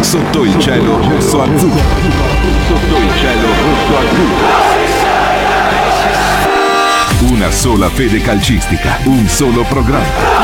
Sotto il cielo rosso azzurro. Sotto il cielo rosso azzurro. Una sola fede calcistica, un solo programma.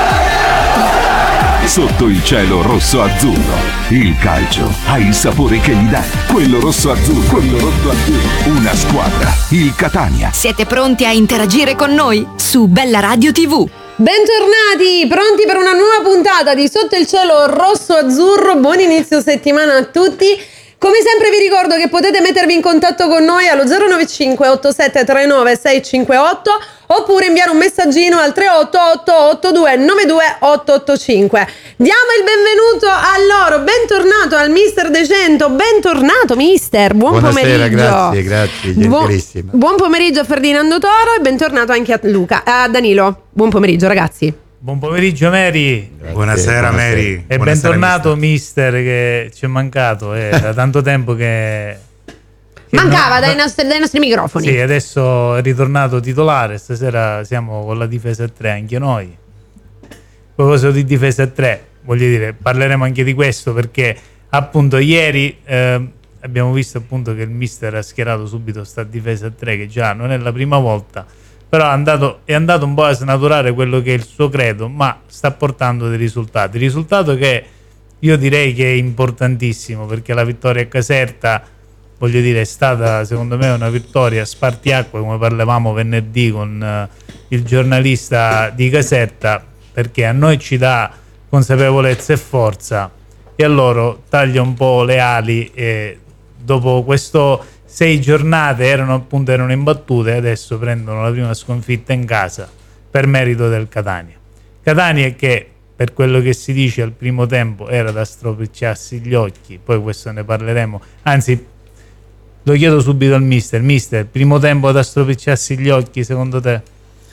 Sotto il cielo rosso azzurro. Il calcio ha il sapore che gli dà. Quello rosso azzurro. Quello rosso azzurro. Una squadra. Il Catania. Siete pronti a interagire con noi? Su Bella Radio TV. Bentornati, pronti per una nuova puntata di Sotto il cielo rosso azzurro. Buon inizio settimana a tutti. Come sempre vi ricordo che potete mettervi in contatto con noi allo 095 8739 658 oppure inviare un messaggino al 388 82 92 885. Diamo il benvenuto a loro. Bentornato al mister De Cento. Bentornato mister. Buonasera, pomeriggio. grazie, gentilissima. Buon pomeriggio a Ferdinando Toro e bentornato anche a Danilo. Buon pomeriggio ragazzi. Buon pomeriggio Mary. Buonasera Mary. E bentornato mister, che ci è mancato, da tanto tempo che mancava dai nostri microfoni. Sì, adesso è ritornato titolare. Stasera siamo con la difesa a 3 anche noi. Proposito di difesa a 3, voglio dire, parleremo anche di questo perché appunto ieri abbiamo visto appunto che il mister ha schierato subito sta difesa a 3, che già non è la prima volta, però è andato un po' a snaturare quello che è il suo credo, ma sta portando dei risultati. Risultato che io direi che è importantissimo, perché la vittoria a Caserta, voglio dire, è stata secondo me una vittoria spartiacque, come parlavamo venerdì con il giornalista di Caserta, perché a noi ci dà consapevolezza e forza e a loro taglia un po' le ali, e dopo questo 6 giornate erano imbattute e adesso prendono la prima sconfitta in casa per merito del Catania. Catania che, per quello che si dice, al primo tempo era da stropicciarsi gli occhi, poi questo ne parleremo, anzi lo chiedo subito al mister, primo tempo da stropicciarsi gli occhi secondo te?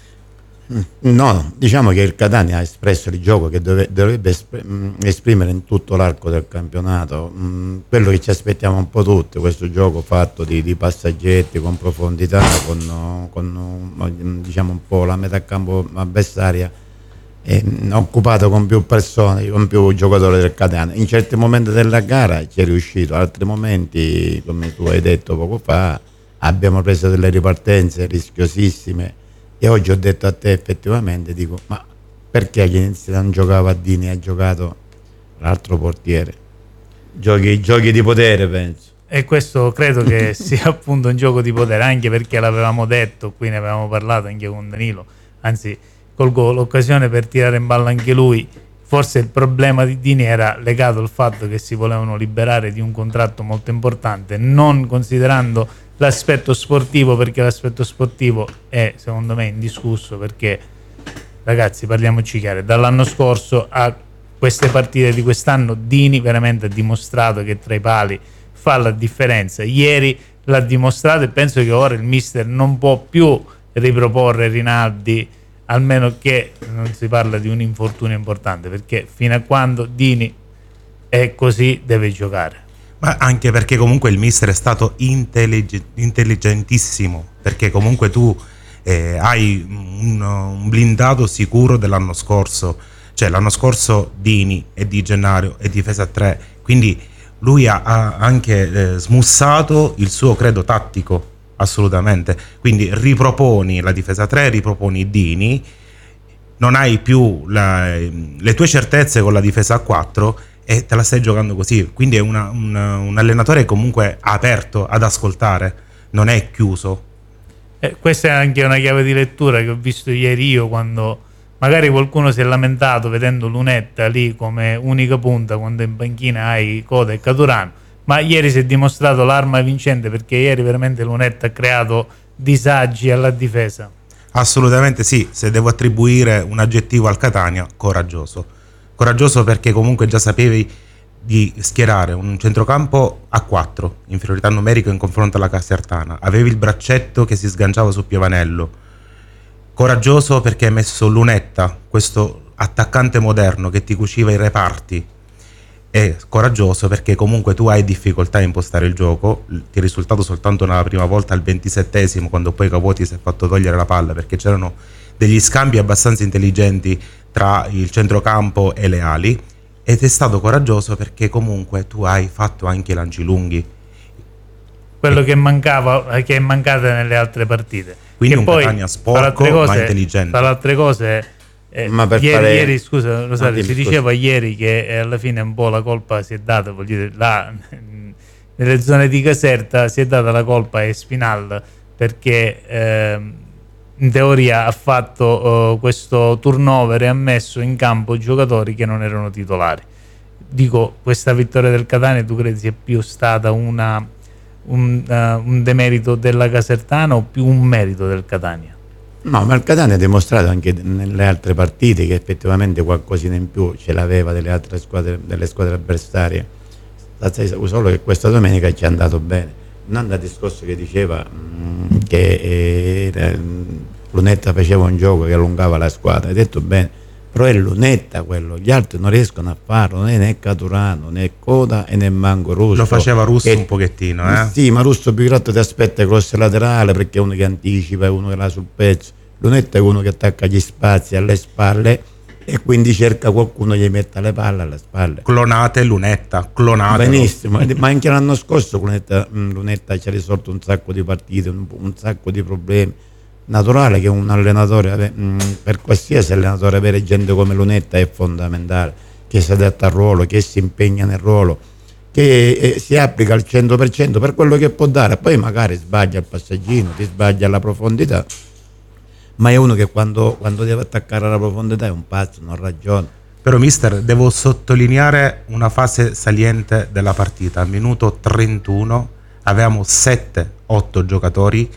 No, diciamo che il Catania ha espresso il gioco che dovrebbe esprimere in tutto l'arco del campionato, quello che ci aspettiamo un po' tutti, questo gioco fatto di passaggetti con profondità, con diciamo un po' la metà campo avversaria occupato con più persone, con più giocatori del Catania. In certi momenti della gara ci è riuscito, altri momenti, come tu hai detto poco fa, abbiamo preso delle ripartenze rischiosissime. E oggi ho detto a te, effettivamente, dico, ma perché all'inizio non giocava Dini, ha giocato l'altro portiere? Giochi di potere, penso. E questo credo che sia appunto un gioco di potere, anche perché l'avevamo detto, qui ne avevamo parlato anche con Danilo, anzi colgo l'occasione per tirare in ballo anche lui. Forse il problema di Dini era legato al fatto che si volevano liberare di un contratto molto importante, non considerando l'aspetto sportivo, perché l'aspetto sportivo è secondo me indiscusso, perché ragazzi, parliamoci chiaro, dall'anno scorso a queste partite di quest'anno Dini veramente ha dimostrato che tra i pali fa la differenza. Ieri l'ha dimostrato e penso che ora il mister non può più riproporre Rinaldi, almeno che non si parla di un infortunio importante, perché fino a quando Dini è così deve giocare. Ma anche perché comunque il mister è stato intelligentissimo, perché comunque tu hai un blindato sicuro dell'anno scorso, cioè l'anno scorso Dini e Di Gennario e difesa a 3, quindi lui ha anche smussato il suo credo tattico, assolutamente. Quindi riproponi la difesa a 3, riproponi Dini, non hai più le tue certezze con la difesa a 4 e te la stai giocando così. Quindi è un allenatore comunque aperto ad ascoltare, non è chiuso. Questa è anche una chiave di lettura che ho visto ieri io, quando magari qualcuno si è lamentato vedendo Lunetta lì come unica punta quando in panchina hai Coda e Caturano, ma ieri si è dimostrato l'arma vincente, perché ieri veramente Lunetta ha creato disagi alla difesa. Assolutamente sì, se devo attribuire un aggettivo al Catania, coraggioso perché comunque già sapevi di schierare un centrocampo a 4, inferiorità numerica in confronto alla Casertana, avevi il braccetto che si sganciava su Piovanello, coraggioso perché hai messo Lunetta, questo attaccante moderno che ti cuciva i reparti, e coraggioso perché comunque tu hai difficoltà a impostare il gioco, ti è risultato soltanto nella prima volta al 27esimo, quando poi Capuoti si è fatto togliere la palla, perché c'erano degli scambi abbastanza intelligenti tra il centrocampo e le ali, ed è stato coraggioso perché comunque tu hai fatto anche i lanci lunghi. Quello che mancava, che è mancata nelle altre partite. Quindi che un poi, Catania sporco ma intelligente. Tra le altre cose, Ma per fare- ieri, scusa Rosario, si scusa. diceva ieri che alla fine un po' la colpa si è data, voglio dire, là, nelle zone di Caserta si è data la colpa a Espinal perché in teoria ha fatto questo turnover e ha messo in campo giocatori che non erano titolari. Dico, questa vittoria del Catania tu credi sia più stata un demerito della Casertana o più un merito del Catania? No, ma il Catania ha dimostrato anche nelle altre partite che effettivamente qualcosina in più ce l'aveva delle altre squadre, delle squadre avversarie. Solo che questa domenica ci è andato bene. Non al discorso che diceva che Lunetta faceva un gioco che allungava la squadra, hai detto bene, però è Lunetta quello, gli altri non riescono a farlo, non è né Caturano né Coda e né manco Russo. Lo faceva Russo un pochettino, Sì, ma Russo più che altro ti aspetta cross laterale perché è uno che anticipa, è uno che l'ha sul pezzo. Lunetta è uno che attacca gli spazi alle spalle e quindi cerca qualcuno che gli metta le palle alle spalle. Clonate Lunetta, clonate. Benissimo, ma anche l'anno scorso Lunetta ci ha risolto un sacco di partite, un sacco di problemi. Naturale che un allenatore, per qualsiasi allenatore, avere gente come Lunetta è fondamentale, che si adatta al ruolo, che si impegna nel ruolo, che si applica al 100% per quello che può dare. Poi magari sbaglia il passaggino, ti sbaglia alla profondità, ma è uno che quando deve attaccare alla profondità è un pazzo, non ragiona. Però mister, devo sottolineare una fase saliente della partita. Al minuto 31 avevamo 7-8 giocatori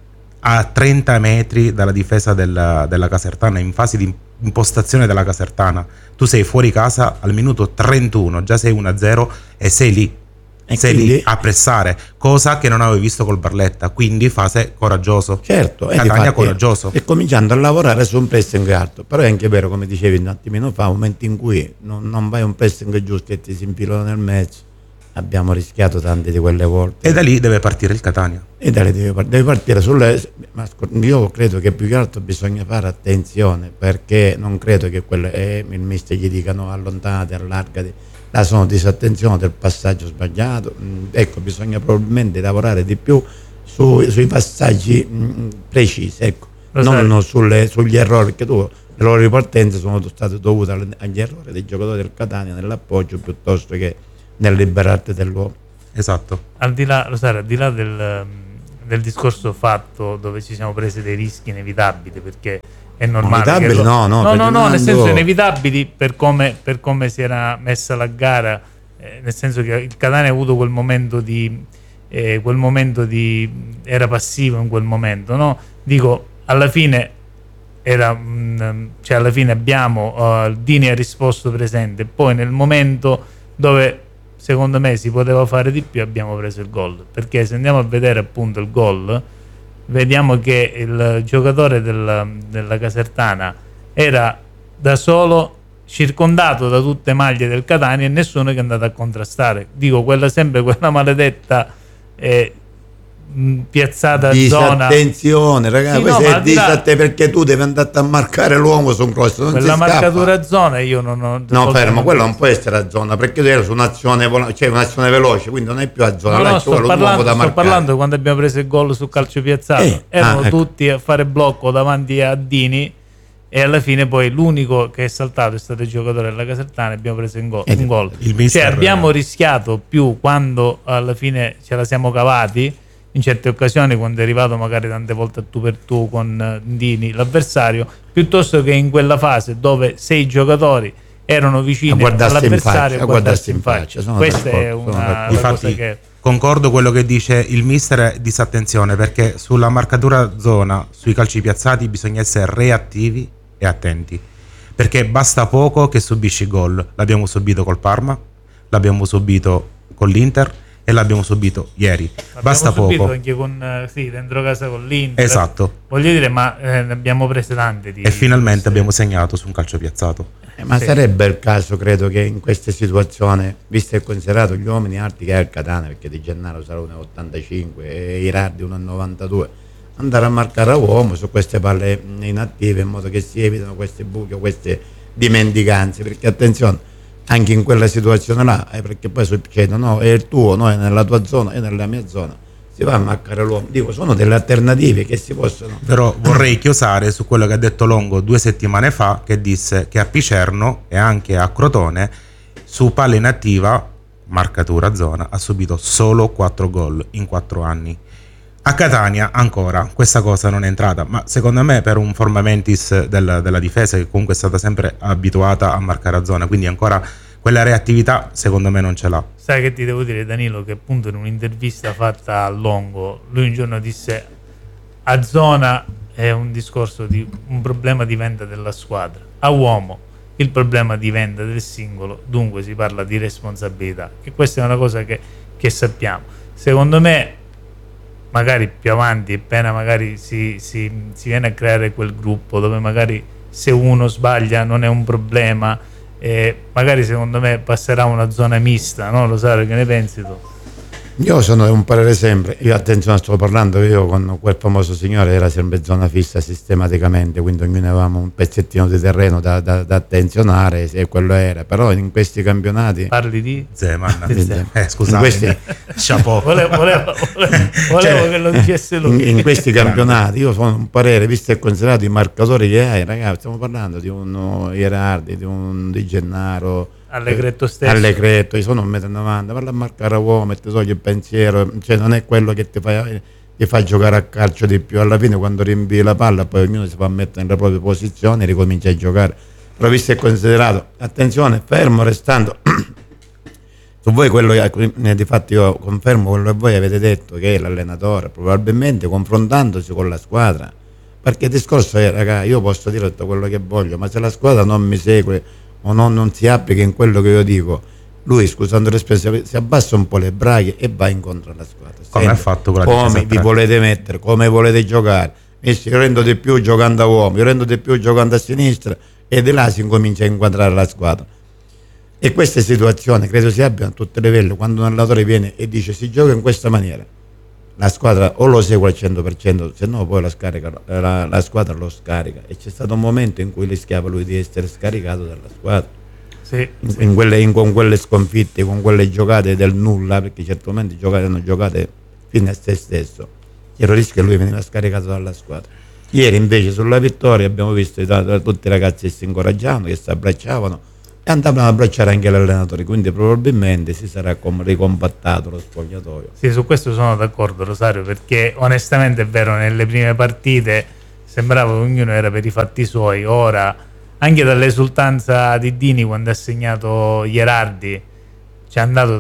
a 30 metri dalla difesa della Casertana, in fase di impostazione della Casertana. Tu sei fuori casa al minuto 31, già sei 1-0 e sei lì. E sei quindi, lì a pressare, cosa che non avevo visto col Barletta, quindi fase coraggioso. Certo, Catania coraggioso. E cominciando a lavorare su un pressing alto. Però è anche vero, come dicevi un attimino fa, momenti in cui non vai un pressing giusto e ti si infilano nel mezzo. Abbiamo rischiato tante di quelle volte. E da lì deve partire il Catania. E da lì deve partire sulle. Io credo che più che altro bisogna fare attenzione, perché non credo che il mister gli dicano allontanati, allargati. Là sono disattenzione del passaggio sbagliato. Ecco, bisogna probabilmente lavorare di più sui passaggi precisi, ecco. Non sugli errori, perché le loro ripartenze sono state dovute agli errori dei giocatori del Catania nell'appoggio piuttosto che nel liberarti dell'uomo. Esatto. Al di là, Rosario, al di là del discorso fatto dove ci siamo presi dei rischi inevitabili, perché è normale inevitabili, no, nel senso inevitabili per come si era messa la gara, nel senso che il Catania ha avuto quel momento di era passivo in quel momento, no? Dico, alla fine alla fine abbiamo Dini ha risposto presente, poi nel momento dove secondo me si poteva fare di più abbiamo preso il gol, perché se andiamo a vedere appunto il gol vediamo che il giocatore della Casertana era da solo, circondato da tutte le maglie del Catania e nessuno che è andato a contrastare. Dico, sempre quella maledetta piazzata a zona. Attenzione ragazzi, sì, perché tu devi andare a marcare l'uomo su un cross, non quella si marcatura a zona io non fermo, quello non può essere a zona, perché tu eri su un'azione un'azione veloce, quindi non è più a zona. Sto parlando quando abbiamo preso il gol sul calcio piazzato, erano tutti a fare blocco davanti a Dini e alla fine poi l'unico che è saltato è stato il giocatore della Casertana e abbiamo preso un gol. Cioè abbiamo rischiato più quando alla fine ce la siamo cavati in certe occasioni, quando è arrivato magari tante volte a tu per tu con Dini l'avversario, piuttosto che in quella fase dove 6 giocatori erano vicini all'avversario a guardarsi in faccia. Questa è una cosa che concordo quello che dice il mister, disattenzione, perché sulla marcatura zona, sui calci piazzati bisogna essere reattivi e attenti, perché basta poco che subisci gol. L'abbiamo subito col Parma, l'abbiamo subito con l'Inter e l'abbiamo subito ieri. Basta poco. Anche con dentro casa con l'Inter. Esatto. Voglio dire, ma ne abbiamo prese tante e finalmente abbiamo segnato su un calcio piazzato. Ma sarebbe il caso, credo, che in queste situazioni, visto e considerato gli uomini alti che ha il Catania, perché Di Gennaro sarà 1,85 e Irardi 1,92, andare a marcare a uomo su queste palle inattive in modo che si evitano questi buchi o queste dimenticanze, perché attenzione, anche in quella situazione là, perché poi succede, no, è il tuo, no, è nella tua zona, è nella mia zona, si va a marcare l'uomo. Dico, sono delle alternative che si possono. Però vorrei chiosare su quello che ha detto Longo 2 settimane fa, che disse che a Picerno e anche a Crotone su palla inattiva, marcatura zona, ha subito solo 4 gol in 4 anni. A Catania ancora questa cosa non è entrata, ma secondo me per un formamentis della difesa che comunque è stata sempre abituata a marcare a zona, quindi ancora quella reattività secondo me non ce l'ha. Sai che ti devo dire, Danilo, che appunto in un'intervista fatta a Longo, lui un giorno disse: a zona è un discorso di un problema di venda della squadra, a uomo il problema di venda del singolo, dunque si parla di responsabilità, e questa è una cosa che sappiamo. Secondo me magari più avanti, appena magari si viene a creare quel gruppo dove magari se uno sbaglia non è un problema, magari secondo me passerà una zona mista, no? Lo sai, che ne pensi tu? Io sono un parere sempre, io attenzione, sto parlando, io con quel famoso signore era sempre zona fissa sistematicamente, quindi ognuno avevamo un pezzettino di terreno da attenzionare, e quello era, però in questi campionati parli di Zeman, scusate, questi, chapeau. volevo cioè, che lo dicesse lui. in questi campionati io sono un parere, visto e considerato i marcatori che hai, ragazzi, stiamo parlando di uno Ierardi, di Gennaro, Allegretto stesso. Allegretto, io sono 1,90 m, parla a marcare a uomo, ti toglie il pensiero, cioè non è quello che ti fa giocare a calcio di più. Alla fine quando rinvii la palla poi ognuno si fa mettere nella propria posizione e ricomincia a giocare. Però visto e considerato, attenzione, fermo restando su voi quello che di fatto io confermo quello che voi avete detto, che è l'allenatore, probabilmente confrontandosi con la squadra, perché il discorso è, ragazzi, io posso dire tutto quello che voglio, ma se la squadra non mi segue o non si applica in quello che io dico, lui, scusando l'espressione, si abbassa un po' le braghe e va incontro alla squadra. Come ha fatto con la come vi volete mettere, come volete giocare. Io rendo di più giocando a uomo, io rendo di più giocando a sinistra, e di là si incomincia a inquadrare la squadra. E queste situazioni credo si abbiano a tutti i livelli. Quando un allenatore viene e dice si gioca in questa maniera, la squadra o lo segue al 100%, se no poi la squadra lo scarica, e c'è stato un momento in cui rischiava lui di essere scaricato dalla squadra, con quelle sconfitte, con quelle giocate del nulla, perché certamente erano giocate fine a se stesso, c'era il rischio che lui veniva scaricato dalla squadra. Ieri invece sulla vittoria abbiamo visto tutti i ragazzi che si incoraggiavano, che si abbracciavano e andavano ad abbracciare anche l'allenatore, quindi probabilmente si sarà ricompattato lo spogliatoio. Sì, su questo sono d'accordo, Rosario, perché onestamente è vero, nelle prime partite sembrava che ognuno era per i fatti suoi. Ora, anche dall'esultanza di Dini quando ha segnato Ierardi, ci è andato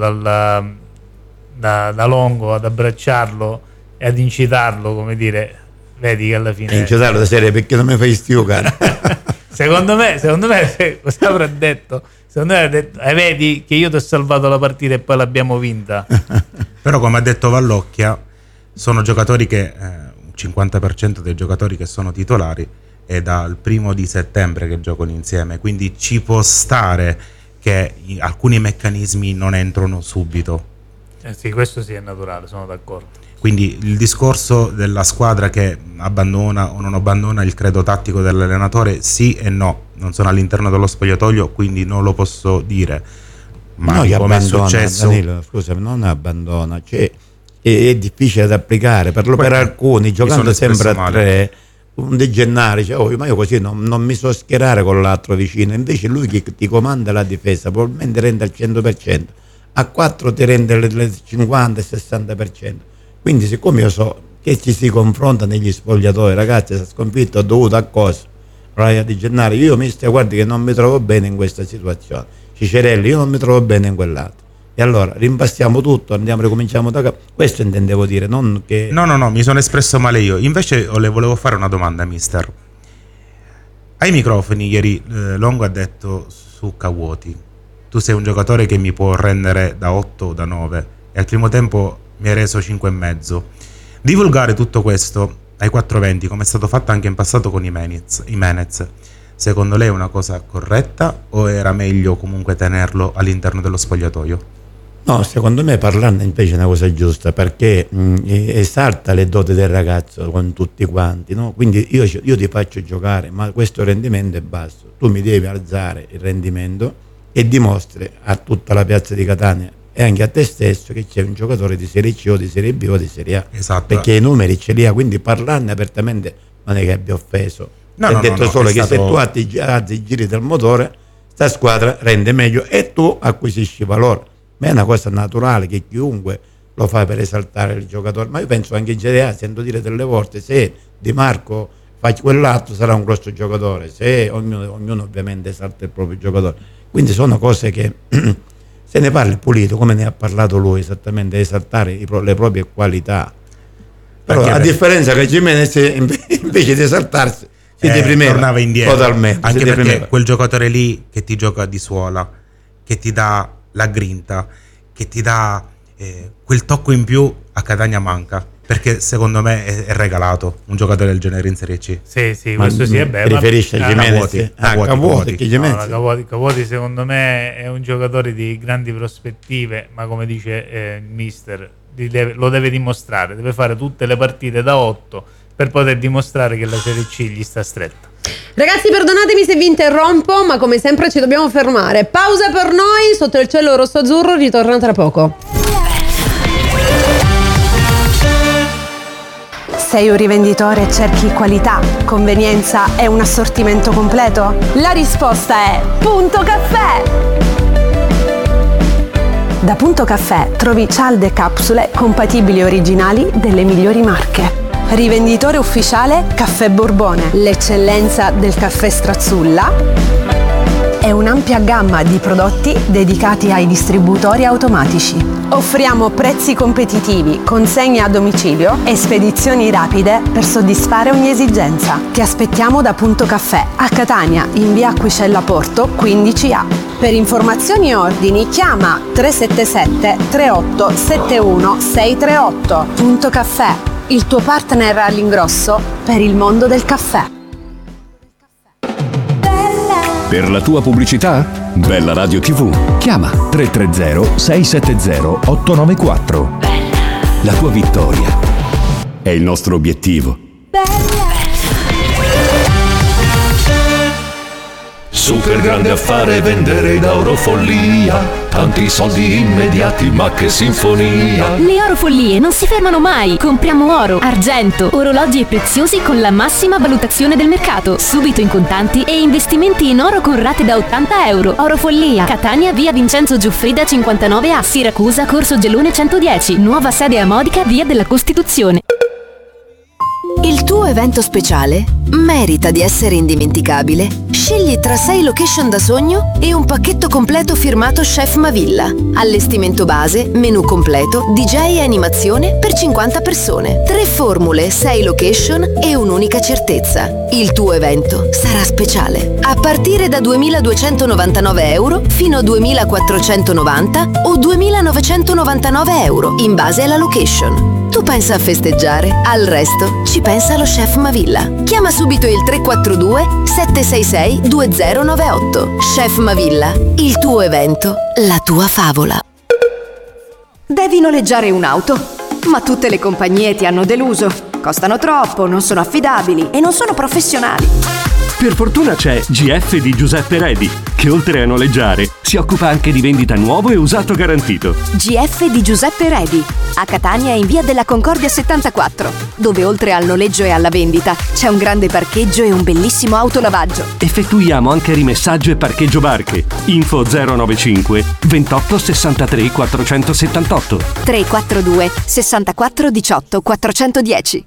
da Longo ad abbracciarlo e ad incitarlo, come dire, vedi che alla fine incitarlo da serie, perché non mi fai stiucare. Secondo me cosa avrà detto? Secondo me ha detto, vedi che io ti ho salvato la partita e poi l'abbiamo vinta. Però come ha detto Vallocchia, sono giocatori che un 50% dei giocatori che sono titolari è dal 1 settembre che giocano insieme, quindi ci può stare che alcuni meccanismi non entrano subito. Sì, questo sì, è naturale, sono d'accordo. Quindi il discorso della squadra che abbandona o non abbandona il credo tattico dell'allenatore, sì e no, non sono all'interno dello spogliatoio, quindi non lo posso dire. Ma no, come è successo, Danilo, scusami, non abbandona, cioè, è difficile da applicare per alcuni, giocando sempre a tre. Un De Gennaro dice, ma io così non mi so schierare con l'altro vicino, invece lui che ti comanda la difesa probabilmente rende al 100%, a 4 ti rende il 50-60%. Quindi siccome io so che ci si confronta negli spogliatoi, ragazzi, si è sconfitto dovuto a cosa? Allora Di Gennaro, io mister, guardi che non mi trovo bene in questa situazione, Cicerelli, io non mi trovo bene in quell'altro, e allora rimpastiamo tutto, ricominciamo da capo. Questo intendevo dire, non che... No, mi sono espresso male io. Invece le volevo fare una domanda, mister. Ai microfoni ieri Longo ha detto su Cavuoti, tu sei un giocatore che mi può rendere da 8 o da 9, e al primo tempo mi hai reso 5,5. Divulgare tutto questo ai 4:20, come è stato fatto anche in passato con Jimenez, secondo lei è una cosa corretta o era meglio comunque tenerlo all'interno dello spogliatoio? No, secondo me parlarne invece è una cosa giusta, perché esalta le doti del ragazzo con tutti quanti, no? Quindi io ti faccio giocare, ma questo rendimento è basso, tu mi devi alzare il rendimento e dimostri a tutta la piazza di Catania e anche a te stesso che c'è un giocatore di Serie C o di Serie B o di Serie A. Esatto. Perché i numeri ce li ha, quindi parlarne apertamente non è che abbia offeso. No, ha detto solo che se tu stato... alzi i giri del motore, sta squadra rende meglio e tu acquisisci valore. Ma è una cosa naturale che chiunque lo fa per esaltare il giocatore, ma io penso anche in Serie A, sento dire delle volte, se Di Marco fa quell'atto sarà un grosso giocatore, se ognuno ovviamente esalta il proprio giocatore, quindi sono cose che se ne parli pulito come ne ha parlato lui, esattamente, esaltare le proprie qualità. Però a differenza che Gimenez invece di esaltarsi si deprimeva, tornava indietro totalmente, anche perché quel giocatore lì che ti gioca di suola, che ti dà la grinta, che ti dà quel tocco in più, a Catania manca, perché secondo me è regalato un giocatore del genere in Serie C. Sì, questo sì è bello. Riferisce a Gimenez, Cavuoti secondo me è un giocatore di grandi prospettive, ma come dice il mister, lo deve dimostrare, deve fare tutte le partite da 8 per poter dimostrare che la Serie C gli sta stretta. Ragazzi, perdonatemi se vi interrompo, ma come sempre ci dobbiamo fermare. Pausa per noi, sotto il cielo rosso-azzurro, ritorna tra poco. Sei un rivenditore e cerchi qualità, convenienza e un assortimento completo? La risposta è Punto Caffè! Da Punto Caffè trovi cialde e capsule compatibili e originali delle migliori marche. Rivenditore ufficiale Caffè Borbone, l'eccellenza del caffè Strazzulla e un'ampia gamma di prodotti dedicati ai distributori automatici. Offriamo prezzi competitivi, consegne a domicilio e spedizioni rapide per soddisfare ogni esigenza. Ti aspettiamo da Punto Caffè a Catania, in via Acquicella Porto 15A. Per informazioni e ordini chiama 377 38 71 638. Punto Caffè, il tuo partner all'ingrosso per il mondo del caffè. Per la tua pubblicità? Bella Radio TV. Chiama 330 670 894. La tua vittoria è il nostro obiettivo. Super grande affare vendere da Orofollia. Tanti soldi immediati, ma che sinfonia! Le Orofollie non si fermano mai. Compriamo oro, argento, orologi e preziosi con la massima valutazione del mercato, subito in contanti e investimenti in oro con rate da 80 euro. Orofollia, Catania, via Vincenzo Giuffrida 59A, Siracusa, Corso Gelone 110, nuova sede a Modica, via della Costituzione. Il tuo evento speciale merita di essere indimenticabile. Scegli tra 6 location da sogno e un pacchetto completo firmato Chef Mavilla. Allestimento base, menù completo, DJ e animazione per 50 persone. 3 formule, 6 location e un'unica certezza. Il tuo evento sarà speciale. A partire da 2.299 euro fino a 2.490 o 2.999 euro in base alla location. Tu pensa a festeggiare, al resto ci pensa lo Chef Mavilla. Chiama subito il 342 766 2098. Chef Mavilla, il tuo evento, la tua favola. Devi noleggiare un'auto, ma tutte le compagnie ti hanno deluso. Costano troppo, non sono affidabili e non sono professionali. Per fortuna c'è GF di Giuseppe Redi, che oltre a noleggiare si occupa anche di vendita nuovo e usato garantito. GF di Giuseppe Redi, a Catania in via della Concordia 74, dove oltre al noleggio e alla vendita c'è un grande parcheggio e un bellissimo autolavaggio. Effettuiamo anche rimessaggio e parcheggio barche. Info 095 28 63 478 342 64 18 410.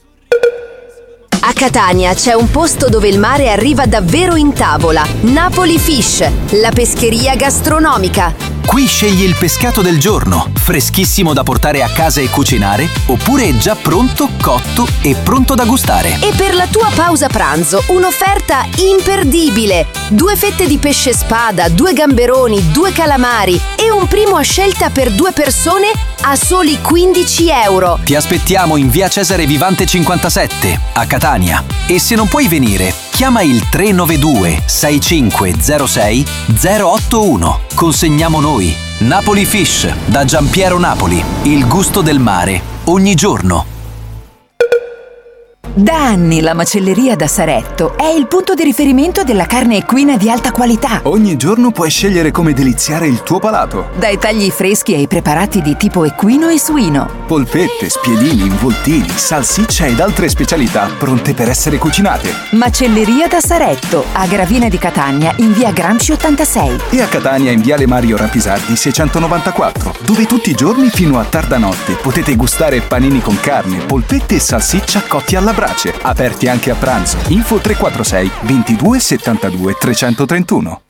A Catania c'è un posto dove il mare arriva davvero in tavola. Napoli Fish, la pescheria gastronomica. Qui scegli il pescato del giorno, freschissimo da portare a casa e cucinare, oppure già pronto, cotto e pronto da gustare. E per la tua pausa pranzo, un'offerta imperdibile. 2 fette di pesce spada, 2 gamberoni, 2 calamari e un primo a scelta per 2 persone a soli 15 euro. Ti aspettiamo in via Cesare Vivante 57, a Catania. E se non puoi venire, chiama il 392 6506 081. Consegniamo noi. Napoli Fish, da Giampiero Napoli. Il gusto del mare, ogni giorno. Da anni la macelleria da Saretto è il punto di riferimento della carne equina di alta qualità. Ogni giorno puoi scegliere come deliziare il tuo palato. Dai tagli freschi ai preparati di tipo equino e suino. Polpette, spiedini, involtini, salsiccia ed altre specialità pronte per essere cucinate. Macelleria da Saretto, a Gravina di Catania in via Gramsci 86. E a Catania in viale Mario Rapisardi 694, dove tutti i giorni fino a tarda notte potete gustare panini con carne, polpette e salsiccia cotti alla brace. Aperti anche a pranzo. Info 346 22 72 331.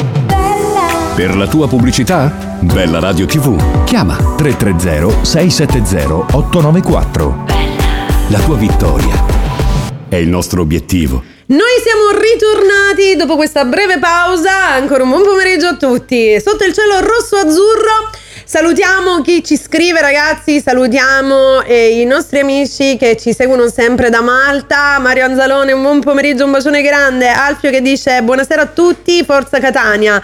Per la tua pubblicità? Bella Radio TV. Chiama 330 670 894. La tua vittoria è il nostro obiettivo. Noi siamo ritornati dopo questa breve pausa. Ancora un buon pomeriggio a tutti. Sotto il cielo rosso-azzurro. Salutiamo chi ci scrive, ragazzi, salutiamo i nostri amici che ci seguono sempre da Malta. Mario Anzalone, un buon pomeriggio, un bacione grande. Alfio che dice buonasera a tutti, forza Catania.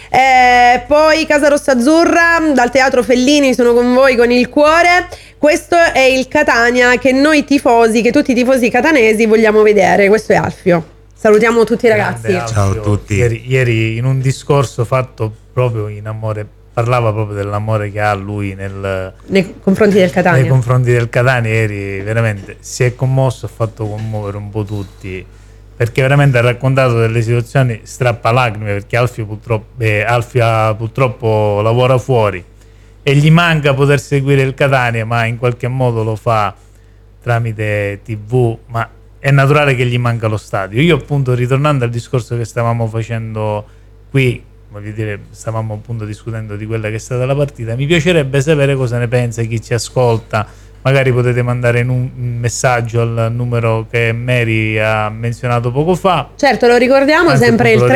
Poi Casa Rossa Azzurra, dal Teatro Fellini, sono con voi con il cuore. Questo è il Catania che noi tifosi, che tutti i tifosi catanesi vogliamo vedere. Questo è Alfio. Salutiamo tutti i ragazzi. Ciao a tutti. Ieri in un discorso fatto proprio in amore, parlava proprio dell'amore che ha lui nei confronti del Catania. Nei confronti del Catania, ieri veramente si è commosso, ha fatto commuovere un po' tutti, perché veramente ha raccontato delle situazioni strappalacrime, perché Alfio purtroppo lavora fuori e gli manca poter seguire il Catania, ma in qualche modo lo fa tramite TV, ma è naturale che gli manca lo stadio. Io appunto, ritornando al discorso che stavamo facendo qui, voglio dire, stavamo appunto discutendo di quella che è stata la partita, mi piacerebbe sapere cosa ne pensa chi ci ascolta. Magari potete mandare un messaggio al numero che Mary ha menzionato poco fa. Certo, lo ricordiamo. Anzi, sempre il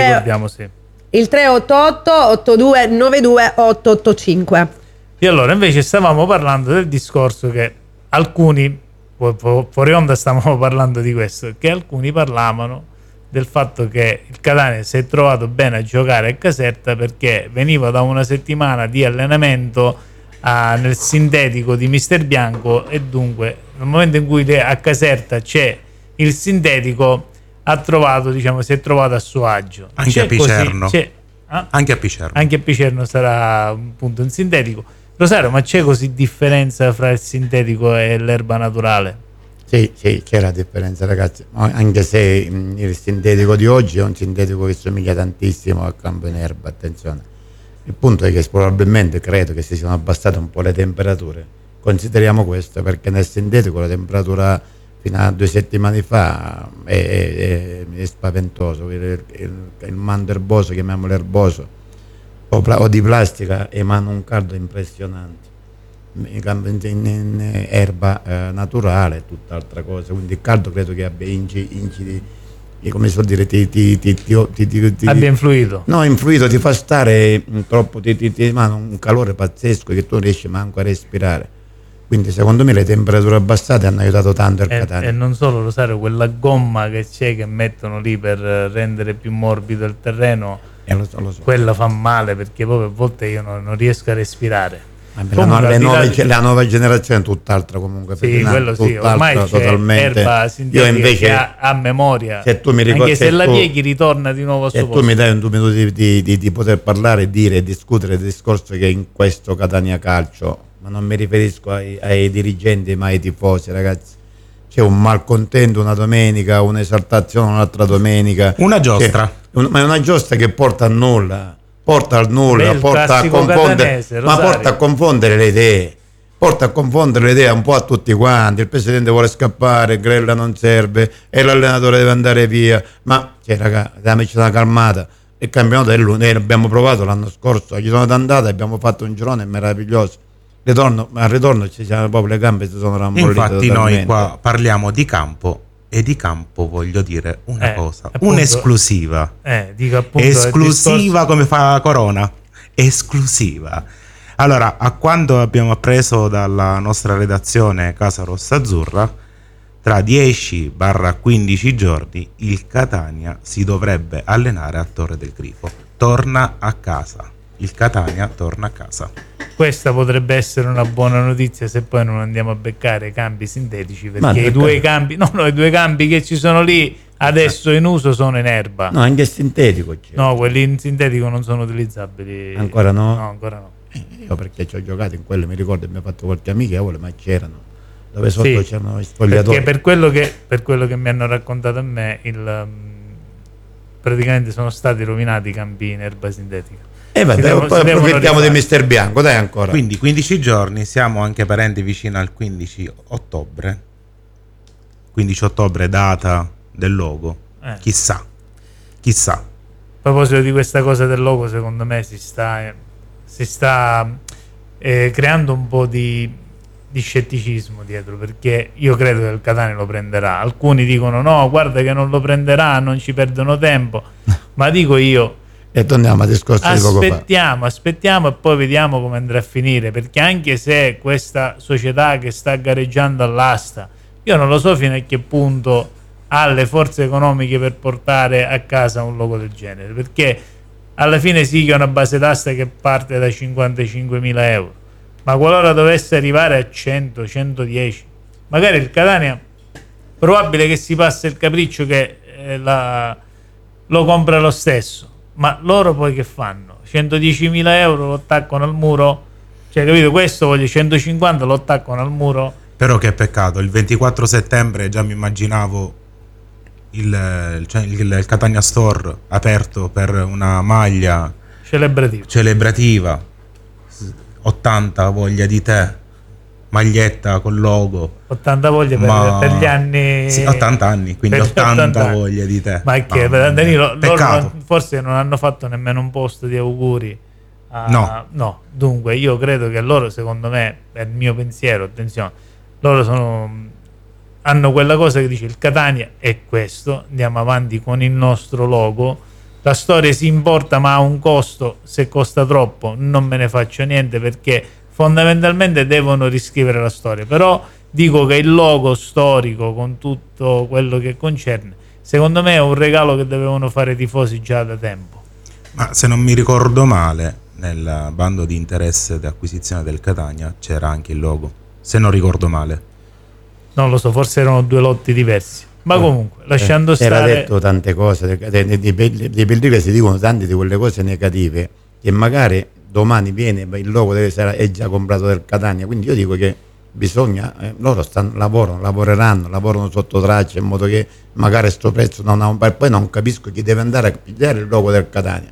388 8292 885. E allora invece stavamo parlando del discorso che alcuni, fuori onda stavamo parlando di questo, che alcuni parlavano del fatto che il Catania si è trovato bene a giocare a Caserta perché veniva da una settimana di allenamento nel sintetico di Mister Bianco, e dunque nel momento in cui a Caserta c'è il sintetico si è trovato a suo agio. Anche a Picerno. Anche a Picerno. Anche a Picerno sarà appunto un sintetico. Rosario, ma c'è così differenza fra il sintetico e l'erba naturale? Sì, c'è la differenza, ragazzi, anche se il sintetico di oggi è un sintetico che somiglia tantissimo al campo in erba, attenzione. Il punto è che probabilmente credo che si siano abbassate un po' le temperature. Consideriamo questo, perché nel sintetico la temperatura fino a 2 settimane fa è spaventoso. Il manto erboso, chiamiamolo erboso, o di plastica, emana un caldo impressionante. In erba naturale è tutt'altra cosa, quindi il caldo credo che abbia incidi, come si può dire, abbia influito. No, influito, ti fa stare troppo, ti emana un calore pazzesco che tu non riesci manco a respirare. Quindi secondo me le temperature abbassate hanno aiutato tanto il Catania. E non solo, Rosario, quella gomma che c'è, che mettono lì per rendere più morbido il terreno, lo so. Quella fa male, perché proprio a volte io non riesco a respirare. La nuova generazione è tutt'altra, comunque. Sì, quello sì, ormai c'è totalmente. Erba sintetica. Io invece a memoria, se tu mi ricordi, anche se la pieghi ritorna di nuovo a suo posto. Tu mi dai un 2 minuti di poter parlare, dire e discutere del discorso che in questo Catania Calcio, ma non mi riferisco ai dirigenti ma ai tifosi, ragazzi, c'è un malcontento una domenica, un'esaltazione un'altra domenica, una giostra, ma è una giostra che porta a nulla. Porta a confondere le idee. Porta a confondere le idee un po' a tutti quanti. Il presidente vuole scappare, Grella non serve e l'allenatore deve andare via. Ma ragazzi, diamoci una calmata. Il campionato è lunedì, l'abbiamo provato l'anno scorso, ci sono andata, abbiamo fatto un girone meraviglioso. Al ritorno ci siamo proprio, le gambe si sono rammollite. Infatti totalmente. Noi qua parliamo di campo. E di campo voglio dire una cosa, appunto, un'esclusiva, dico appunto, esclusiva come fa Corona, esclusiva. Allora, a quanto abbiamo appreso dalla nostra redazione Casa Rossa Azzurra, tra 10-15 giorni il Catania si dovrebbe allenare a Torre del Grifo. Torna a casa, il Catania torna a casa. questa potrebbe essere una buona notizia se poi non andiamo a beccare campi sintetici, perché Ma i due campi che ci sono lì adesso in uso sono in erba. No, anche sintetico c'è. No, quelli in sintetico non sono utilizzabili. Ancora no? No, ancora no. Io perché ci ho giocato in quello, mi ricordo, mi ha fatto qualche amichevole, ma c'erano, dove sotto c'erano gli spogliatori. Perché per quello che mi hanno raccontato a me, praticamente sono stati rovinati i campi in erba sintetica. Poi approfittiamo di Mister Bianco, dai ancora. Quindi 15 giorni, siamo anche parenti vicino al 15 ottobre. 15 ottobre, data del logo. Chissà. A proposito di questa cosa del logo, secondo me si sta creando un po' di scetticismo dietro, perché io credo che il Catania lo prenderà. Alcuni dicono no, guarda che non lo prenderà, non ci perdono tempo, ma dico io, e torniamo al discorso di poco fa. Aspettiamo e poi vediamo come andrà a finire, perché anche se questa società che sta gareggiando all'asta, io non lo so fino a che punto ha le forze economiche per portare a casa un logo del genere, perché alla fine sì che è una base d'asta che parte da 55.000 euro, ma qualora dovesse arrivare a 100, 110, magari il Catania, probabile che si passa il capriccio che lo compra lo stesso, ma loro poi che fanno? 110.000 euro lo attaccano al muro? Cioè, capito? Questo voglio, 150 lo attaccano al muro? Però che peccato, il 24 settembre già mi immaginavo il Catania Store aperto per una maglia celebrativa, 80 voglia di te, maglietta col logo, 80 voglia per gli anni, sì, 80 anni, quindi 80 voglia di te. Ma che Danilo, loro forse non hanno fatto nemmeno un post di auguri. No, dunque io credo che loro, secondo me, è il mio pensiero, attenzione, loro hanno quella cosa che dice il Catania è questo, andiamo avanti con il nostro logo, la storia si importa ma ha un costo, se costa troppo non me ne faccio niente, perché fondamentalmente devono riscrivere la storia. Però dico che il logo storico, con tutto quello che concerne, secondo me è un regalo che dovevano fare i tifosi già da tempo. Ma se non mi ricordo male, nel bando di interesse di acquisizione del Catania c'era anche il logo, se non ricordo male. Non lo so, forse erano due lotti diversi, ma comunque lasciando stare. Era detto tante cose, di Pellicola si dicono tante di quelle cose negative, che magari domani viene il logo è già comprato del Catania, quindi io dico che bisogna, loro lavorano sotto traccia, in modo che magari sto prezzo non ha poi non capisco chi deve andare a pigliare il logo del Catania.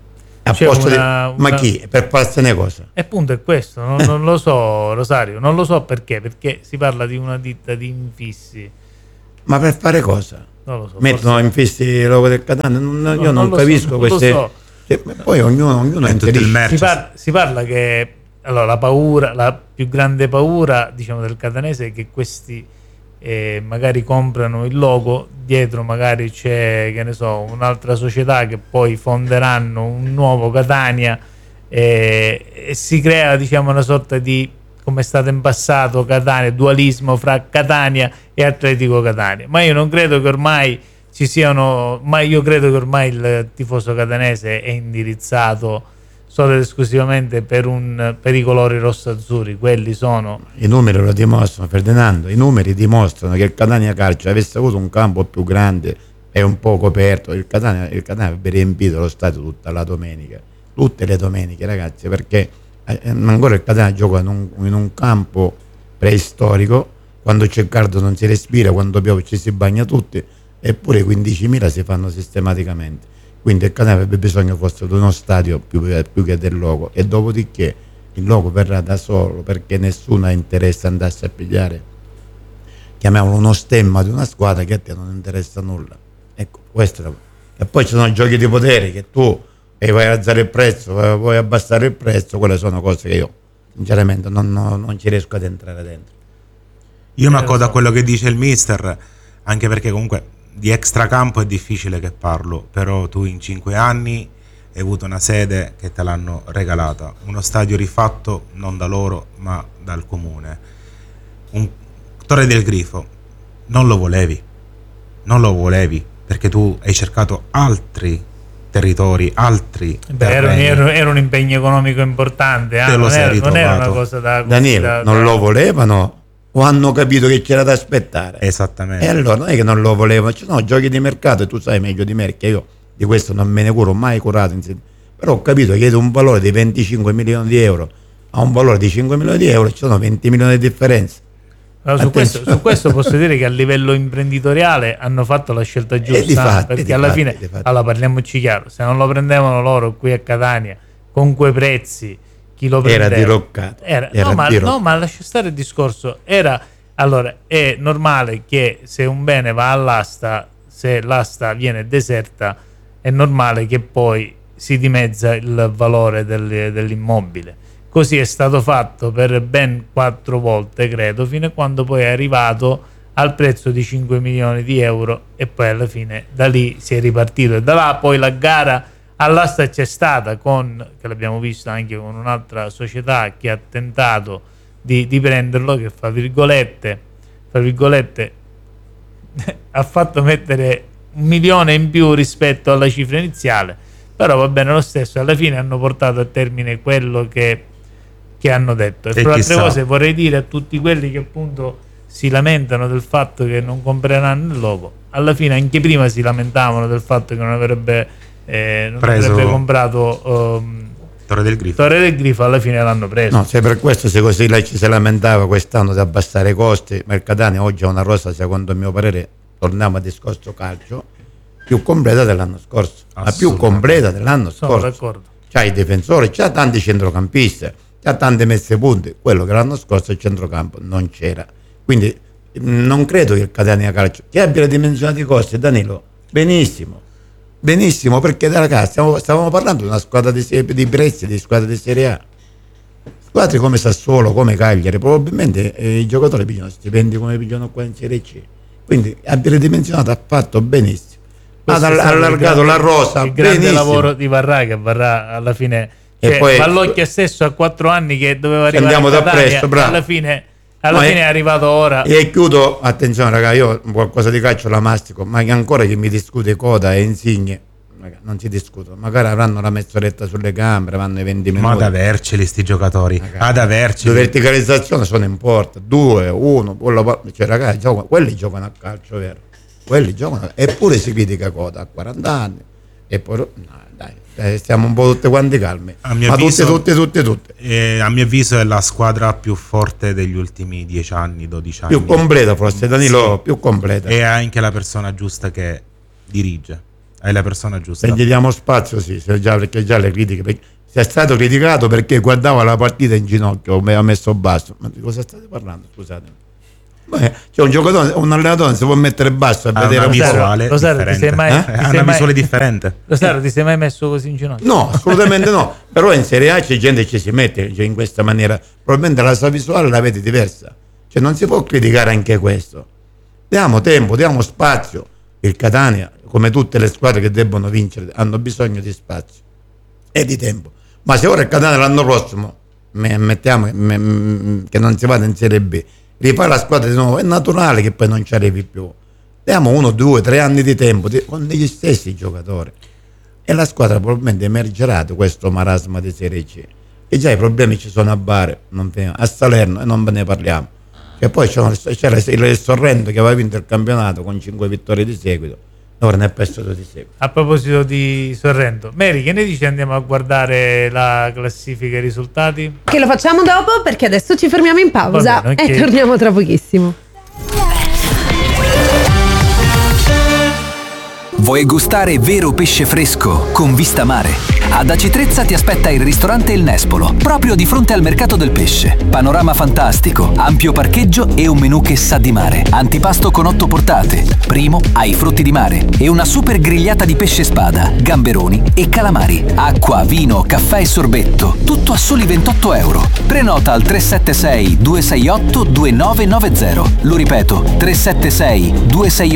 Ma chi? Per farsene cosa? E appunto è questo, non lo so, Rosario, non lo so perché si parla di una ditta di infissi. Ma per fare cosa? Non lo so. Mettono infissi il logo del Catania? Io non capisco queste. Poi ognuno è intelligente. Si parla che allora la più grande paura, diciamo, del catanese è che questi magari comprano il logo, dietro magari c'è, che ne so, un'altra società che poi fonderanno un nuovo Catania e si crea, diciamo, una sorta di, come è stato in passato Catania, dualismo fra Catania e Atletico Catania. Ma io non credo che ormai io credo che ormai il tifoso catanese è indirizzato solo ed esclusivamente per i colori rosso-azzurri. Quelli sono i numeri, lo dimostrano, Ferdinando. I numeri dimostrano che il Catania Calcio avesse avuto un campo più grande e un po' coperto, il Catania avrebbe riempito lo stadio tutta la domenica, tutte le domeniche, ragazzi, perché ancora il Catania gioca in un campo preistorico, quando c'è caldo non si respira, quando piove ci si bagna tutti, eppure 15.000 si fanno sistematicamente. Quindi il Catania avrebbe bisogno forse di uno stadio più che del logo, e dopodiché il logo verrà da solo, perché nessuno ha interesse a andarsi a pigliare, chiamiamolo, uno stemma di una squadra che a te non interessa nulla. Ecco, questo. E poi ci sono giochi di potere che tu vuoi alzare il prezzo, vuoi abbassare il prezzo, quelle sono cose che io sinceramente non ci riesco ad entrare dentro. Io mi accodo a quello che dice il mister, anche perché comunque di extracampo è difficile che parlo, però tu in 5 anni hai avuto una sede che te l'hanno regalata, uno stadio rifatto non da loro ma dal comune, un Torre del Grifo, non lo volevi perché tu hai cercato altri territori, altri era un impegno economico importante, non era una cosa da Danilo, non lo volevano o hanno capito che c'era da aspettare? Esattamente. E allora non è che non lo volevano, ci sono giochi di mercato e tu sai meglio di me che io di questo non me ne curo, mai curato però ho capito che un valore di 25 milioni di euro a un valore di 5 milioni di euro ci sono 20 milioni di differenza. Allora, su questo posso dire che a livello imprenditoriale hanno fatto la scelta giusta, perché alla fine, allora parliamoci chiaro, se non lo prendevano loro qui a Catania con quei prezzi, chi lo prendeva? Era diroccato. No, ma lascia stare il discorso. Allora, è normale che se un bene va all'asta, se l'asta viene deserta, è normale che poi si dimezza il valore dell'immobile. Così è stato fatto per ben 4 volte, credo, fino a quando poi è arrivato al prezzo di 5 milioni di euro e poi alla fine da lì si è ripartito e da là poi la gara all'asta c'è stata, che l'abbiamo visto anche con un'altra società che ha tentato di prenderlo, che fra virgolette ha fatto mettere 1 milione in più rispetto alla cifra iniziale, però va bene lo stesso, alla fine hanno portato a termine quello che hanno detto. E per altre cose vorrei dire a tutti quelli che appunto si lamentano del fatto che non compreranno il logo, alla fine anche prima si lamentavano del fatto che non avrebbe comprato Torre del Grifo, alla fine l'hanno preso. No, se per questo se così lei ci si lamentava quest'anno di abbassare i costi, ma il Catania oggi ha una rosa, secondo il mio parere, torniamo al discorso calcio, più completa dell'anno scorso, la più completa dell'anno scorso. Sono d'accordo. C'ha i difensori, c'ha tanti centrocampisti, c'ha tante messe punti, quello che l'anno scorso il centrocampo non c'era, quindi non credo che il Catania Calcio che abbia le dimensioni di costi, Danilo, benissimo, perché ragazzi stavamo parlando di una squadra di prezzi, di squadre di Serie A, squadre come Sassuolo, come Cagliari, probabilmente i giocatori pigliano stipendi come pigliano qua in Serie C, quindi abbia ridimensionato, ha fatto benissimo, ha allargato la rosa, il grande lavoro di Varrà, che Varrà alla fine Vallocchia stesso a 4 anni che doveva arrivare a Catania, alla fine è arrivato ora. E chiudo, attenzione ragazzi, io qualcosa di calcio la mastico, ma che ancora che mi discute Coda e Insigne, non si discutono, magari avranno la mezz'oretta sulle gambe, vanno i 20 minuti. Ma ad averceli sti giocatori, ad averceli. La verticalizzazione sono in porta, 2, 1, cioè ragazzi, quelli giocano a calcio, vero? Quelli giocano, eppure si critica Coda a 40 anni, e poi stiamo un po' tutti quanti calmi, a mio avviso è la squadra più forte degli ultimi 10 anni, 12 anni, più completa forse, Danilo, sì. Più completa, e ha anche la persona giusta che dirige, è la persona giusta, e gli diamo spazio, sì, perché già le critiche, si è stato criticato perché guardava la partita in ginocchio, mi ha messo basso, ma di cosa state parlando, scusate? C'è un giocatore, un allenatore si può mettere basso a vedere una visuale differente. Una visuale differente. Rosaro, ti sei mai messo così in ginocchio? No, assolutamente no. Però in Serie A c'è gente che ci si mette in questa maniera. Probabilmente la sua visuale la vede diversa. Cioè non si può criticare anche questo. Diamo tempo, diamo spazio. Il Catania, come tutte le squadre che debbono vincere, hanno bisogno di spazio e di tempo. Ma se ora il Catania l'anno prossimo mettiamo che non si vada in Serie B, rifare la squadra di nuovo, è naturale che poi non ci arrivi più. Diamo 1, 2, 3 anni di tempo con degli stessi giocatori e la squadra probabilmente emergerà da questo marasma di Serie C. E già i problemi ci sono a Bari, a Salerno, e non ve ne parliamo. E poi c'era il Sorrento che aveva vinto il campionato con 5 vittorie di seguito, ora ne ha perso 2 di seguito. A proposito di Sorrento, Mary, che ne dici, andiamo a guardare la classifica e i risultati? Che lo facciamo dopo, perché adesso ci fermiamo in pausa. Bene, okay. E torniamo tra pochissimo. Vuoi gustare vero pesce fresco con vista mare? Ad Aci Trezza ti aspetta il ristorante Il Nespolo, proprio di fronte al mercato del pesce. Panorama fantastico, ampio parcheggio e un menù che sa di mare. Antipasto con 8 portate, primo ai frutti di mare e una super grigliata di pesce spada, gamberoni e calamari. Acqua, vino, caffè e sorbetto, tutto a soli 28 euro. Prenota al 376 268 2990. Lo ripeto, 376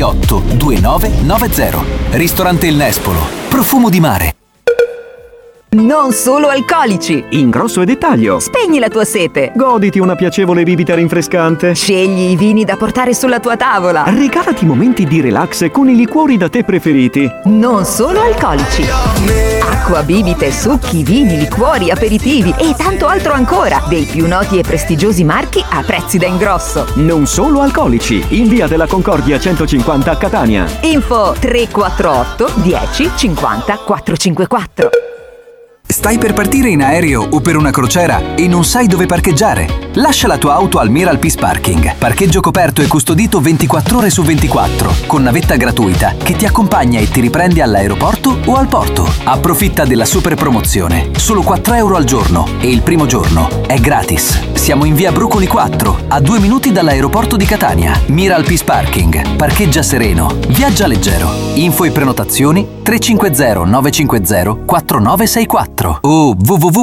268 2990. Ristorante Il Nespolo, profumo di mare. Non solo alcolici. Ingrosso e dettaglio. Spegni la tua sete. Goditi una piacevole bibita rinfrescante. Scegli i vini da portare sulla tua tavola. Regalati momenti di relax con i liquori da te preferiti. Non solo alcolici. Acqua, bibite, succhi, vini, liquori, aperitivi e tanto altro ancora. Dei più noti e prestigiosi marchi a prezzi da ingrosso. Non solo alcolici. In via della Concordia 150 a Catania. Info 348 10 50 454. Stai per partire in aereo o per una crociera e non sai dove parcheggiare? Lascia la tua auto al Miral Peace Parking. Parcheggio coperto e custodito 24 ore su 24, con navetta gratuita che ti accompagna e ti riprende all'aeroporto o al porto. Approfitta della super promozione. Solo 4 euro al giorno e il primo giorno è gratis. Siamo in via Brucoli 4, a 2 minuti dall'aeroporto di Catania. Miral Peace Parking. Parcheggia sereno. Viaggia leggero. Info e prenotazioni 350 950 4964 o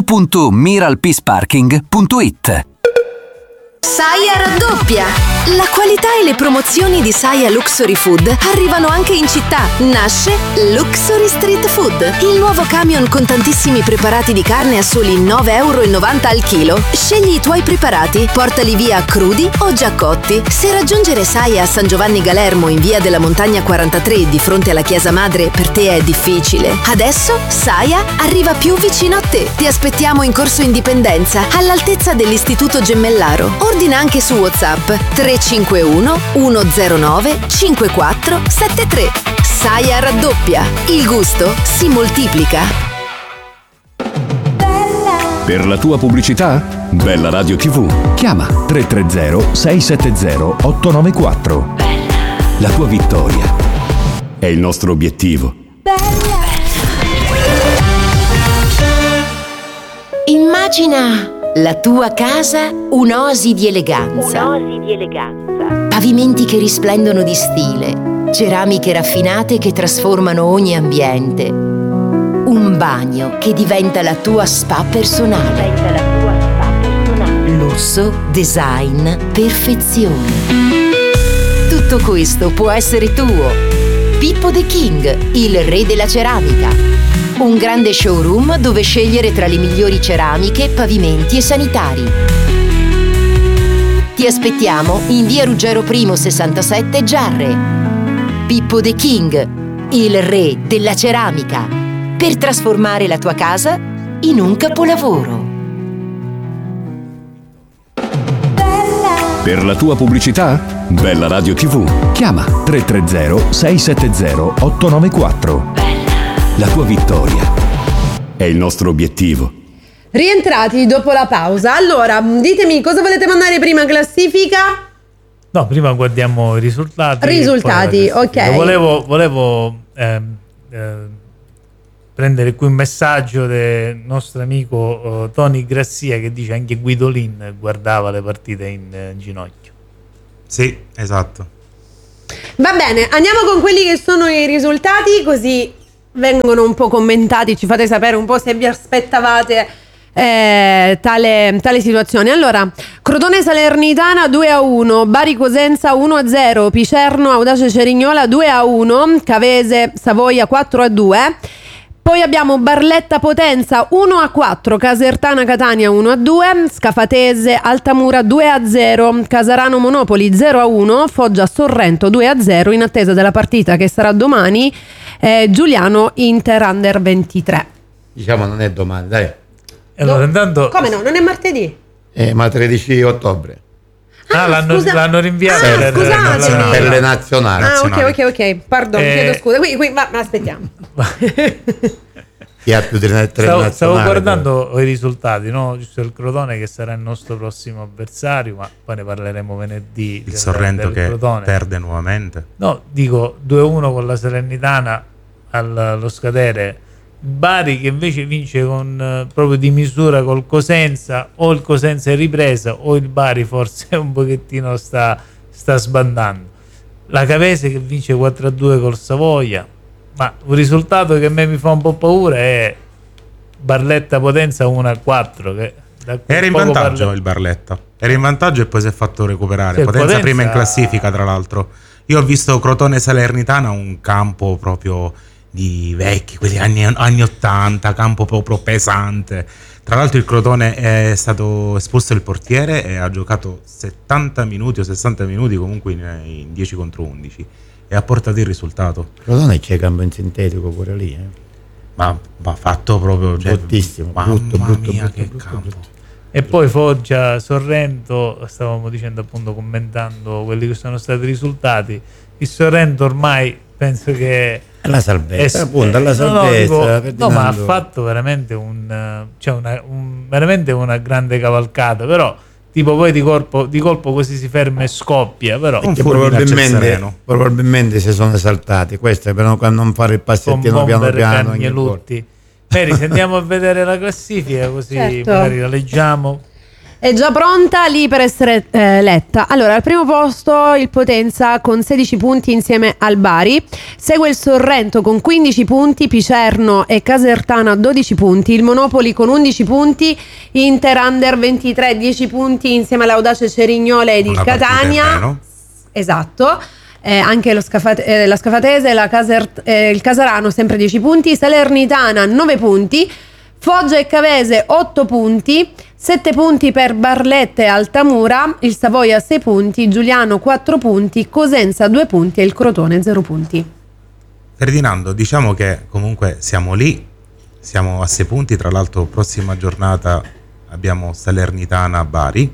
www.miralpeaceparking.it. Saia raddoppia! La qualità e le promozioni di Saia Luxury Food arrivano anche in città. Nasce Luxury Street Food, il nuovo camion con tantissimi preparati di carne a soli 9,90 euro al chilo. Scegli i tuoi preparati, portali via crudi o già cotti. Se raggiungere Saia a San Giovanni Galermo in via della Montagna 43 di fronte alla Chiesa Madre per te è difficile, adesso Saia arriva più vicino a te. Ti aspettiamo in Corso Indipendenza, all'altezza dell'Istituto Gemellaro. Ordina anche su WhatsApp 351 109 5473. Saia raddoppia. Il gusto si moltiplica. Per la tua pubblicità? Bella Radio TV. Chiama 330 670 894. La tua vittoria è il nostro obiettivo. Immagina la tua casa un'oasi di eleganza. Pavimenti che risplendono di stile, ceramiche raffinate che trasformano ogni ambiente. Un bagno che diventa la tua spa personale. Lusso, design, perfezione. Tutto questo può essere tuo. Pippo The King, il re della ceramica. Un grande showroom dove scegliere tra le migliori ceramiche, pavimenti e sanitari. Ti aspettiamo in via Ruggero I 67 Giarre. Pippo The King, il re della ceramica, per trasformare la tua casa in un capolavoro. Per la tua pubblicità? Bella Radio TV. Chiama 330 670 894. La tua vittoria è il nostro obiettivo. Rientrati dopo la pausa. Allora, ditemi cosa volete mandare prima, classifica? No, prima guardiamo i risultati. Ok. Volevo prendere qui un messaggio del nostro amico Tony Grassia, che dice anche Guidolin guardava le partite in ginocchio. Sì, esatto. Va bene, andiamo con quelli che sono i risultati, così vengono un po' commentati, ci fate sapere un po' se vi aspettavate tale situazione. Allora, Crotone Salernitana 2-1, Bari Cosenza 1-0, Picerno Audace Cerignola 2-1, Cavese Savoia 4-2. Poi abbiamo Barletta Potenza 1-4, Casertana Catania 1-2, Scafatese Altamura 2-0, Casarano Monopoli 0-1, Foggia Sorrento 2-0, in attesa della partita che sarà domani, Giuliano Inter Under 23. Diciamo non è domani, dai. Allora, intanto... Come no? Non è martedì? Ma 13 ottobre. L'hanno rinviato per le nazionali. Ok. Pardon, chiedo scusa. Qui, ma aspettiamo. Chi ha più di 3 nazionali? Stavo guardando i risultati, no? Giusto il Crotone che sarà il nostro prossimo avversario, ma poi ne parleremo venerdì. Il Sorrento che Crotone perde nuovamente. No, dico 2-1 con la Salernitana allo scadere. Bari che invece vince con proprio di misura col Cosenza, o il Cosenza è ripresa o il Bari forse un pochettino sta sbandando. La Cavese che vince 4-2 col Savoia, ma un risultato che a me mi fa un po' paura è Barletta Potenza 1-4 che era in vantaggio il Barletta, era in vantaggio e poi si è fatto recuperare. Potenza prima in classifica, tra l'altro. Io ho visto Crotone Salernitana, un campo proprio di vecchi, quelli anni 80, campo proprio pesante. Tra l'altro il Crotone è stato espulso il portiere e ha giocato 70 minuti o 60 minuti comunque in 10 contro 11 e ha portato il risultato. Il Crotone c'è campo in sintetico pure lì, ma fatto proprio bruttissimo, brutto, che campo. E poi Foggia, Sorrento, stavamo dicendo appunto, commentando quelli che sono stati i risultati. Il Sorrento ormai penso che la salvezza, appunto, alla salvezza. No, ma ha fatto veramente veramente una grande cavalcata, però tipo poi di colpo così si ferma e scoppia, però probabilmente si sono esaltati, questo per non fare il passettino piano piano. Mary, se andiamo a vedere la classifica così magari la leggiamo. È già pronta lì per essere letta. Allora, al primo posto il Potenza con 16 punti insieme al Bari, segue il Sorrento con 15 punti, Picerno e Casertana 12 punti, il Monopoli con 11 punti, Inter Under 23 10 punti insieme all'Audace Cerignola ed il Catania. Esatto. Anche la Scafatese, il Casarano sempre 10 punti, Salernitana 9 punti, Foggia e Cavese 8 punti, 7 punti per Barletta e Altamura, il Savoia 6 punti, Giuliano 4 punti, Cosenza 2 punti e il Crotone 0 punti. Ferdinando, diciamo che comunque siamo lì, siamo a 6 punti, tra l'altro prossima giornata abbiamo Salernitana a Bari.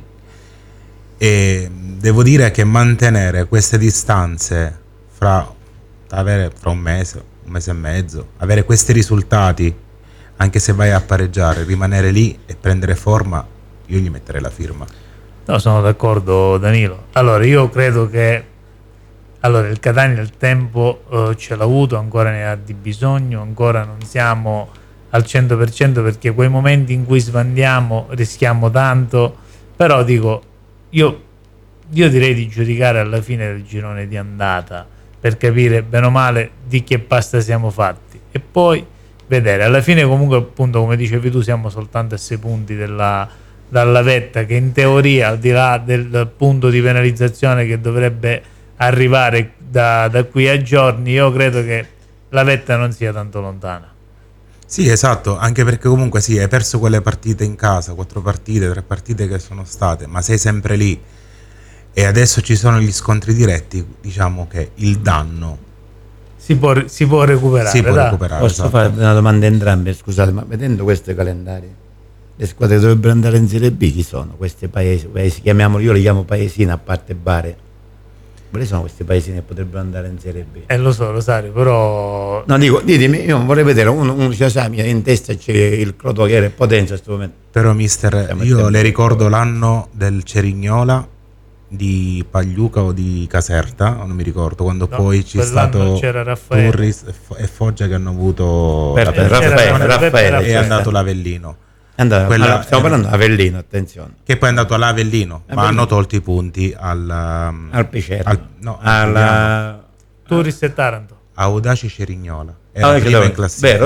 E devo dire che mantenere queste distanze fra un mese e mezzo, avere questi risultati, anche se vai a pareggiare, rimanere lì e prendere forma, io gli metterei la firma. No, sono d'accordo, Danilo. Allora, io credo che il Catania il tempo ce l'ha avuto, ancora ne ha di bisogno, ancora non siamo al 100%, perché quei momenti in cui sbandiamo rischiamo tanto, però dico, io direi di giudicare alla fine del girone di andata per capire bene o male di che pasta siamo fatti e poi vedere. Alla fine comunque, appunto, come dicevi tu, siamo soltanto a 6 punti dalla vetta, che in teoria, al di là del punto di penalizzazione che dovrebbe arrivare da qui a giorni, io credo che la vetta non sia tanto lontana. Sì, esatto, anche perché comunque sì, hai perso quelle partite in casa, 4 partite, 3 partite che sono state, ma sei sempre lì e adesso ci sono gli scontri diretti, diciamo che il danno si può recuperare. Posso esatto. fare una domanda a entrambi? Scusate, ma vedendo questi calendari, le squadre dovrebbero andare in Serie B, chi sono questi paesi, io li chiamo paesini a parte Bari. Quali sono questi paesini che potrebbero andare in Serie B? Lo so, Rosario, però... No, dico, ditemi, io vorrei vedere uno in testa c'è il Crotone che era Potenza in questo momento. Però mister, io le ricordo l'anno del Cerignola, di Pagliuca o di Caserta, non mi ricordo, quando poi c'è stato Turris e Foggia che hanno avuto Raffaele è andato l'Avellino. Stiamo parlando di Avellino, attenzione. Che poi è andato all'Avellino, ma hanno tolto i punti al Picerno, Turris e Taranto. Audace Cerignola era prima in classifica.